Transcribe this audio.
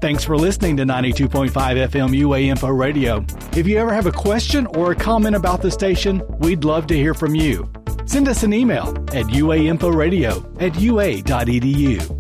Thanks for listening to 92.5 FM UA Info Radio. If you ever have a question or a comment about the station, we'd love to hear from you. Send us an email at uainforadio@ua.edu.